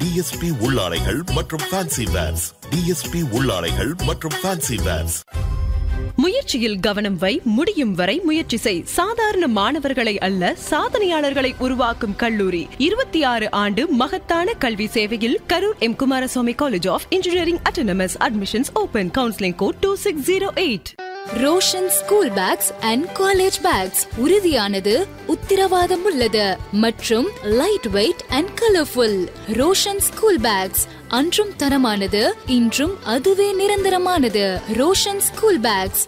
DSP உள்ளாடைகள் மற்றும் fancy verse. DSP உள்ளாடைகள் மற்றும் fancy verse. முயற்சியில் கவனம் வை, முடியும் வரை முயற்சி செய். சாதாரண மாணவர்களை அல்ல, சாதனையாளர்களை உருவாக்கும் கல்லூரி. 26 ஆண்டு மகத்தான கல்வி சேவையில் Karur M Kumaraswamy college of engineering autonomous. Admissions open. Counselling code 2608. Roshan school packs and college bags உறுதியானது, உத்தரவாதம் உள்ளது மற்றும் light weight and colourful. Roshan school packs அன்றும் தரமானது, இன்றும் அதுவே நிரந்தரமானது. Roshan school packs.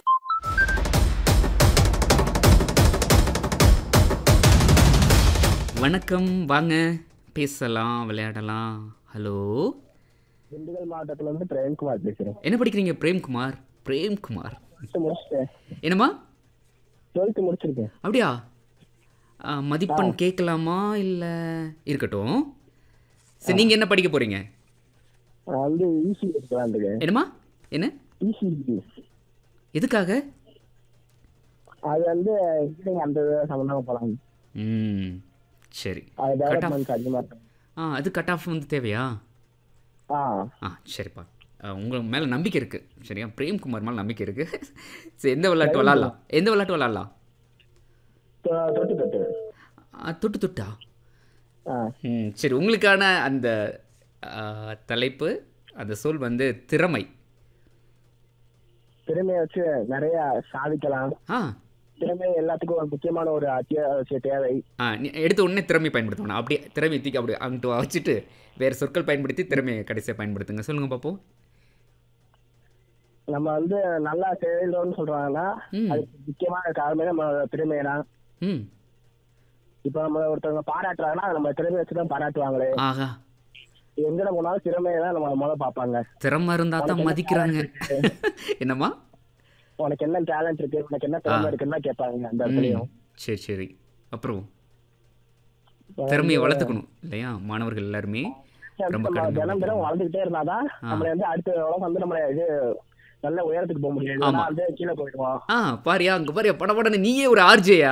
வணக்கம், வாங்க பேசலாம், விளையாடலாம். ஹலோ, திண்டுக்கல் மாவட்டத்துல இருந்து பிரேம்குமார் பேசுறேன். என்ன படிக்கிறீங்க? பிரேம்குமார். பிரேம்குமார் என்னம்மா? 12th முடிச்சிருக்கேன். அப்படியா? மதிப்பெண் கேட்கலாமா இல்லை இருக்கட்டும்? சரி, நீங்கள் என்ன படிக்க போறீங்க? வந்து ஈசி எடுக்கலான்னு. என்னம்மா? என்ன ஈசி? எதுக்காக? அது வந்து அந்த சம்பந்தமா போலாம். சரி. அது டெவலப்மென்ட் அதிகமா இருக்கு. அது கட் ஆஃப் வந்து தேவையா? சரிப்பா, உங்கள் மேலே நம்பிக்கை இருக்குது. சரியா? பிரேம்குமார் மேலே நம்பிக்கை இருக்குது. சரி, எந்த விளையாட்டு விளாட்லாம்? எந்த விளையாட்டு விளாட்லாம்? தொட்டு தொட்டா? சரி, உங்களுக்கான அந்த தலைப்பு, அந்த சொல் வந்து திறமை. திறமையை வச்சு நிறைய சாதிக்கலாம். திறமை எல்லாத்துக்கும் ஒரு முக்கியமான ஒரு அத்தியாவசிய தேவை. எடுத்த உடனே திறமை பயன்படுத்தணும். அப்படியே திறமையை தூக்கி அப்படியே அங்கிட்டு வச்சுட்டு வேறு சொற்கள் பயன்படுத்தி திறமையை கடைசியாக பயன்படுத்துங்க. சொல்லுங்க பார்ப்போம். நம்ம வந்து நல்லா செய்யணும்னு சொல்றாங்கன்னா அதுக்கு முக்கியமான காரணமே நம்ம திறமை தான். இப்ப நம்ம ஒருத்தவங்க பாராட்டுறாங்கன்னா நம்ம திறமை வச்சுதான் பாராட்டுவாங்களே. எங்க போனாலும் திறமையை தான் நம்ம முதல்ல பார்ப்பாங்க. திறமை இருந்தா தான் மதிக்கிறாங்க. என்னம்மா? உனக்கு என்ன டேலண்ட் இருக்கு, உனக்கு என்ன திறமை இருக்குன்னு கேட்பாங்க அந்த இடத்துலயும். சரி சரி. அப்புறம் திறமையை வளர்த்துக்கணும் இல்லையா மாணவர்கள் எல்லாருமே? தினம் தினம் வளர்ந்துகிட்டே இருந்தாதான் நம்மள வந்து அடுத்த உலகம் வந்து நம்ம இது நல்ல உயரத்துக்கு போக முடியும். கீழே போயிடுவோம். பாரியா, அங்க பாரியா, படபடன்னு நீயே ஒரு ஆர்ஜேயா?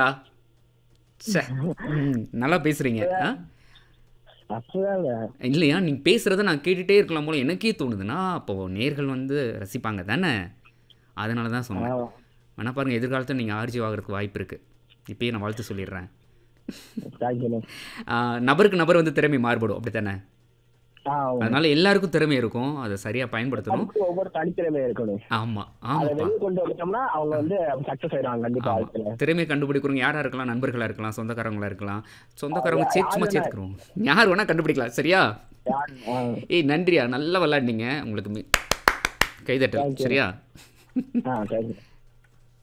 நல்லா பேசுறீங்க இல்லையா? நீங்க பேசுறத நான் கேட்டுட்டே இருக்கலாம் போல எனக்கே தோணுதுன்னா, அப்போ நேர்கள் வந்து ரசிப்பாங்க தானே? அதனால தான் சொன்னேன். வேணா பாருங்க, எதிர்காலத்தில் நீங்கள் ஆர்ஜி ஆகிறதுக்கு வாய்ப்பு இருக்குது. இப்பயே நான் வாழ்த்து சொல்லிடுறேன். நபருக்கு நபர் வந்து திறமை மாறுபடும், அப்படி தானே? அதனால எல்லாருக்கும் திறமை இருக்கும், அதை சரியா பயன்படுத்தணும். ஒவ்வொரு தனித்திறமை இருக்கணும். ஆமா ஆமா. திறமையை கண்டுபிடிக்கிறவங்க யாரா இருக்கலாம்? நண்பர்களா இருக்கலாம், சொந்தக்காரங்களா இருக்கலாம். சொந்தக்காரங்க சும்மா சேர்த்துக்கிறோம், யார் வேணா கண்டுபிடிக்கலாம். சரியா? ஏய், நன்றியா, நல்லா விளையாடுனீங்க. உங்களுக்கு கைதட்டல். சரியா?